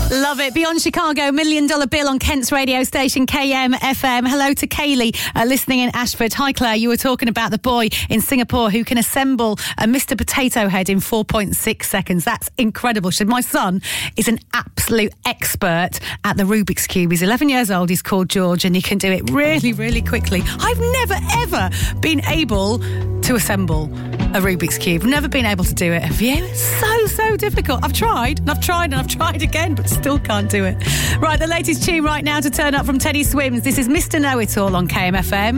Love it. Beyond Chicago, $1 Million Bill on Kent's radio station, KMFM. Hello to Kaylee, listening in Ashford. Hi, Claire. You were talking about the boy in Singapore who can assemble a Mr. Potato Head in 4.6 seconds. That's incredible. She said, my son is an absolute expert at the Rubik's Cube. He's 11 years old. He's called George, and he can do it really, really quickly. I've never, ever been able to assemble a Rubik's Cube. Never been able to do it. Have you? It's so difficult. I've tried again, but still can't do it. Right, the latest tune right now to turn up from Teddy Swims. This is Mr. Know-It-All on KMFM.